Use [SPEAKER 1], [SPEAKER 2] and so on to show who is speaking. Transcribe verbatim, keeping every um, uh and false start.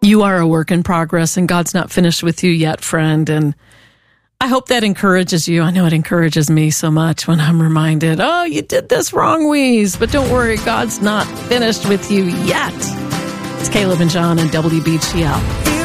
[SPEAKER 1] You are a work in progress, and God's not finished with you yet, friend. And I hope that encourages you. I know it encourages me so much when I'm reminded, oh, you did this wrong, Weeze. But don't worry, God's not finished with you yet. It's Caleb and John and W B G L.